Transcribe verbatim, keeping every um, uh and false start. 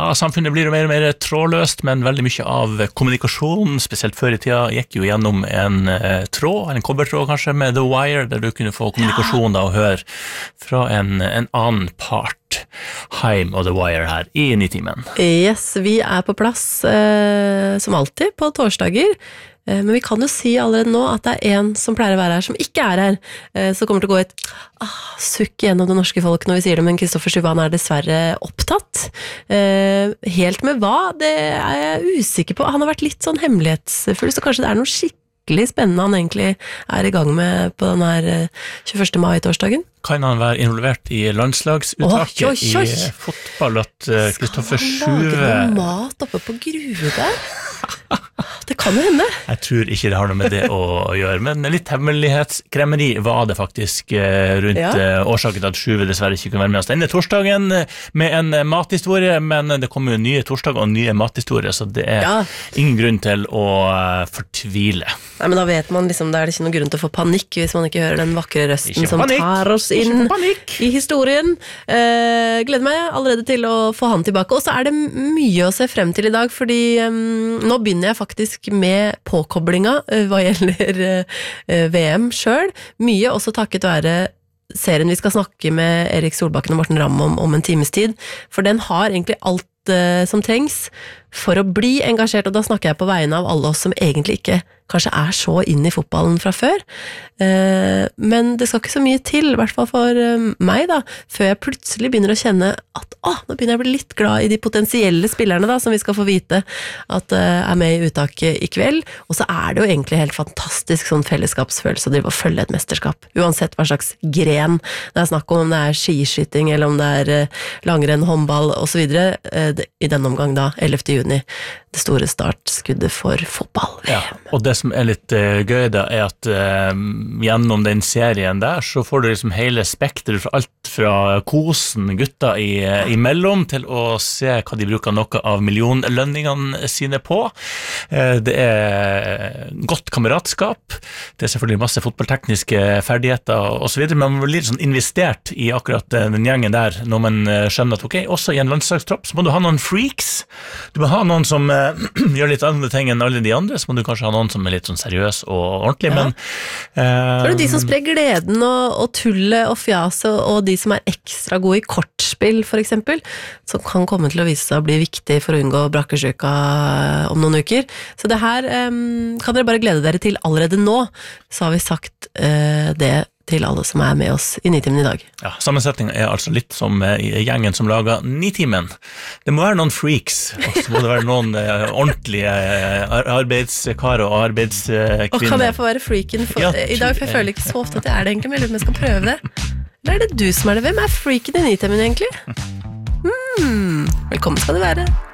ja, samfunnet blir jo mer og mer trådløst, men veldig mye av kommunikasjon, spesielt før i tida, gikk jo gjennom en eh, tråd, en kobbertråd kanskje, med The Wire, der du kunne få kommunikasjon da, og høre fra en, en annen part. Heim og The Wire her i Nitimen. Yes, vi er på plass eh, som alltid på torsdager. Men vi kan jo si allerede nå at det er en som pleier å være her som ikke er her, så kommer til å gå et ah, sukk gjennom det norske folk når vi sier det, men Kristoffer Schou er dessverre opptatt. Helt med hva, det er jeg usikker på. Han har vært litt sånn hemmelighetsfull, så kanskje det er noe skikkelig spennende han egentlig er i gang med på den her tjueførste mai-torsdagen. Kan han være involvert i landslagsuttaket oi, oi, oi. i fotball at Kristoffer Schou... Skal han lage noe mat oppe på Grue der? Det kan jo hende. Jeg tror ikke det har noe med det å gjøre, men litt hemmelighetskremmeri var det faktisk rundt ja. årsaken til at Schou dessverre ikke kunne være med oss denne torsdagen med en mathistorie, men det kommer jo nye torsdag og nye mathistorier, så det er ja. ingen grunn til å fortvile. Nei, men da vet man liksom, det er ikke noen grunn til å få panikk hvis man ikke hører den vakre røsten som tar oss inn i historien. Eh, gleder meg allerede til å få han tilbake, og så er det mye å se frem til i dag, fordi um, nå begynner jeg faktisk med påkoblinga hva gjelder V M selv. Mye også takket være serien vi skal snakke med Erik Solbakken og Morten Ramm om, om en times tid, for den har egentlig alt uh, som trengs for å bli engasjert, og da snakker jeg på vegne av alle oss som egentlig ikke kanskje er så inn i fotballen fra før. Uh, men det skal ikke så mye til, i hvert fall for uh, meg da, før jeg plutselig begynner å kjenne at å, nå begynner jeg å bli litt glad i de potensielle spillerne da, som vi skal få vite at uh, er med i uttaket i kveld, og så er det jo egentlig helt fantastisk sånn fellesskapsfølelse å drive og følge et mesterskap, uansett hva slags gren det er snakk om, om det er skiskyting, eller om det er uh, langrenn, håndball og så videre, uh, i denne omgang da, ellevte juni, det store startskuddet for fotball. Ja, og det som er litt uh, gøy da, er at uh, gjennom den serien der, så får du liksom hele spektret fra alt fra kosen gutta i, uh, imellom, til å se hva de bruker noe av millionlønningene sine på. Uh, det er godt kameratskap, det er selvfølgelig masse fotballtekniske ferdigheter og så videre, men man blir litt sånn investert i akkurat uh, den gjengen der, når man uh, skjønner at ok, også i en landslagstropp, så må du ha noen freaks, du må ha noen som uh, gjør litt andre ting enn alle de andre, så må du kanskje ha noen som er litt sånn seriøs og ordentlig, ja. men uh, så er det de som sprer gleden og, og tullet og fjaset, og de som er ekstra gode i kortspill for eksempel, som kan komme til å vise seg å bli viktig for å unngå brakkesjuka om noen uker. Så det her um, kan dere bare glede dere til allerede nå, så har vi sagt uh, det til alle som er med oss i Nitimen i dag. Ja, sammensetningen er altså litt som uh, gjengen som lager Nitimen. Det må være noen freaks, og så må det være noen uh, ordentlige uh, arbeidskarer og arbeidskvinner. Og kan jeg få være freaken for, ja, i dag, for jeg føler ikke så ofte at jeg er det egentlig, men jeg lurer på om jeg skal prøve det. Eller er det du som er det? Hvem er freaken i Nitimen egentlig? Hmm, velkommen skal du være.